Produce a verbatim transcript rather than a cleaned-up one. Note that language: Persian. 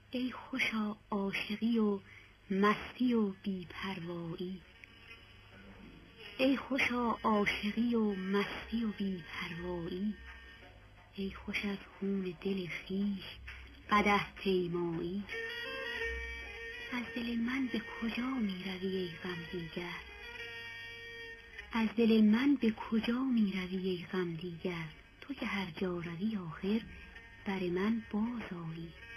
ای خوشا عاشقی و مستی و بی‌پروایی، ای خوشا عاشقی و مستی و بی‌پروایی، ای خوش از خون دل خویش قدح پیمایی. از دل من به کجا می روی ای غم دیگر، از دل من به کجا می روی ای غم دیگر، تو که هر جا روی آخر بر من باز آیی.